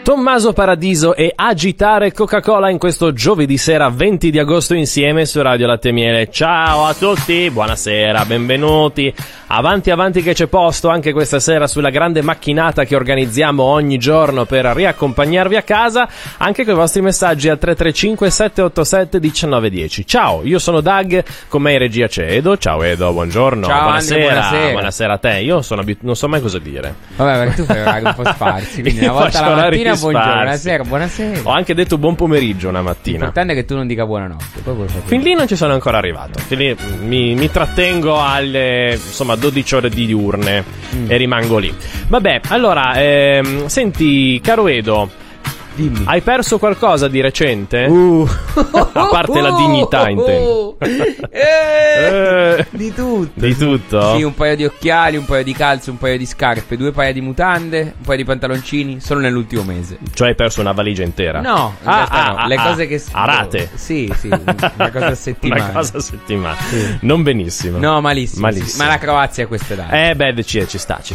Tommaso Paradiso e Agitare Coca-Cola in questo giovedì sera 20 di agosto insieme su Radio Latte Miele. Ciao a tutti, buonasera, benvenuti. Avanti avanti che c'è posto anche questa sera sulla grande macchinata che organizziamo ogni giorno per riaccompagnarvi a casa, anche con i vostri messaggi al 335 787 1910. Ciao, io sono Doug, con me in regia c'è Edo. Ciao Edo, buongiorno. Ciao, buonasera. Andre, buonasera. Buonasera a te. Io non so mai cosa dire. Vabbè, perché tu fai orari un po' sparsi, quindi una volta la mattina buongiorno, buonasera, buonasera. Ho anche detto buon pomeriggio una mattina. L'importante è che tu non dica buonanotte. Fin lì non ci sono ancora arrivato. Fin lì mi trattengo alle 12 ore di diurne e rimango lì. Vabbè, allora, senti, caro Edo, dimmi. Hai perso qualcosa di recente? A parte la dignità, intendo. Di tutto. Di tutto? Sì, un paio di occhiali, un paio di calze, un paio di scarpe, 2 paia di mutande, un paio di pantaloncini, solo nell'ultimo mese. Cioè hai perso una valigia intera? No, in realtà no. Le cose che... A rate? Sì, una cosa a settimana. Una cosa a settimana. Sì. Non benissimo. No, malissimo. Malissimo. Ma la Croazia questa dai. Beh, ci sta.